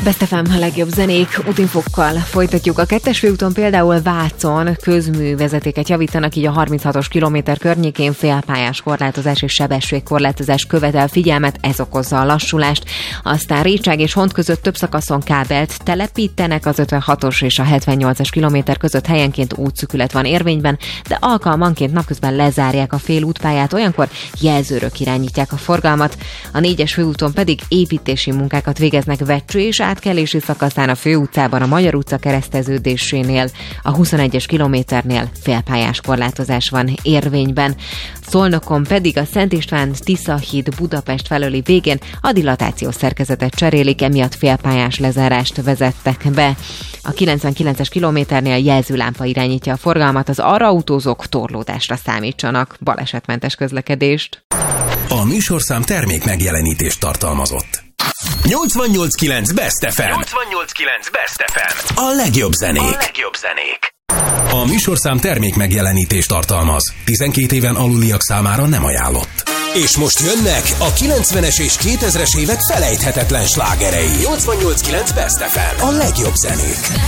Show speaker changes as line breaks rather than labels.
Best FM, a legjobb zenék, útinfokkal folytatjuk. A 2-es főúton például Vácon közművezetéket javítanak, így a 36-os kilométer környékén félpályás korlátozás és sebességkorlátozás követel figyelmet, ez okozza a lassulást. Aztán Récság és Hont között több szakaszon kábelt telepítenek, az 56-os és a 78-as kilométer között helyenként útszűkület van érvényben, de alkalmanként napközben lezárják a félútpályát, olyankor jelzőrök irányítják a forgalmat. A 4-es főúton pedig építési munkákat végeznek Vecső és átkelési szakaszán a főutcában, a Magyar utca kereszteződésénél, a 21-es kilométernél félpályás korlátozás van érvényben. Szolnokon pedig a Szent István-Tisza híd Budapest felőli végén a dilatációs szerkezetet cserélik, emiatt félpályás lezárást vezettek be. A 99-es kilométernél jelzőlámpa irányítja a forgalmat, az arra autózók torlódásra számítsanak. Balesetmentes közlekedést.
A műsorszám termék megjelenítést tartalmazott. 88.9 Best FM. 88.9 Best FM. A legjobb zenék. A műsorszám termék megjelenítést tartalmaz. 12 éven aluliak számára nem ajánlott. És most jönnek a 90-es és 2000-es évek felejthetetlen slágerei. 88.9 Best FM. A legjobb zenék.